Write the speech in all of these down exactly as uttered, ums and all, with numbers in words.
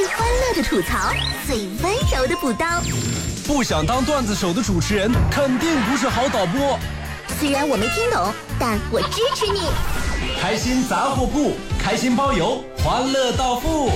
欢乐的吐槽，最温柔的补刀。 不想当段子手的主持人，肯定不是好导播。 虽然我没听懂，但我支持你。 开心杂货铺，开心包邮，欢乐到付。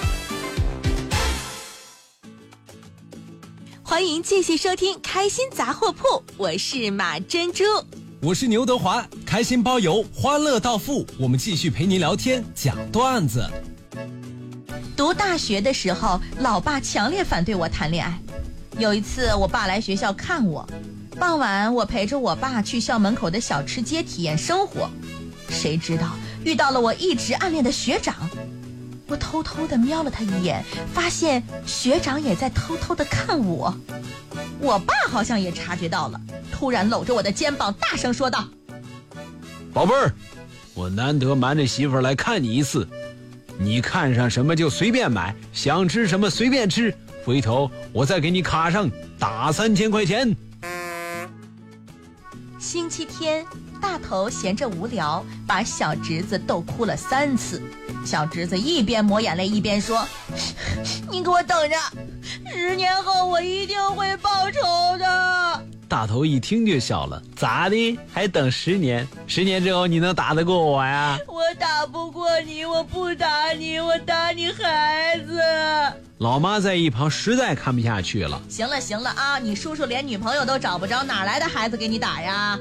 欢迎继续收听开心杂货铺，我是马珍珠， 我是牛德华。开心包邮，欢乐到付，我们继续陪您聊天讲段子。 读大学的时候，老爸强烈反对我谈恋爱。有一次我爸来学校看我，傍晚我陪着我爸去校门口的小吃街体验生活，谁知道遇到了我一直暗恋的学长。我偷偷地瞄了他一眼，发现学长也在偷偷地看我。我爸好像也察觉到了，突然搂着我的肩膀大声说道： 宝贝儿，我难得瞒着媳妇儿来看你一次，你看上什么就随便买，想吃什么随便吃，回头我再给你卡上打三千块钱。 星期天，大头闲着无聊，把小侄子逗哭了三次。小侄子一边抹眼泪一边说：你给我等着，十年后我一定会报仇的。 大头一听就笑了，咋的？还等十年？十年之后你能打得过我呀？ 我打不过你，我不打你，我打你孩子。 老妈在一旁实在看不下去了。 行了行了啊，你叔叔连女朋友都找不着，哪来的孩子给你打呀？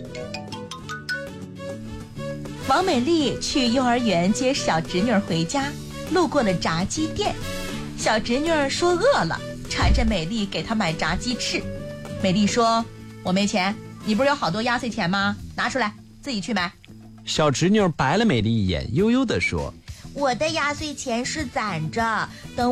王美丽去幼儿园接小侄女回家，路过了炸鸡店，小侄女说饿了，缠着美丽给她买炸鸡翅。美丽说：我没钱，你不是有好多压岁钱吗？拿出来自己去买。 小侄女白了美丽一眼，悠悠地说： 我的压岁钱是攒着，等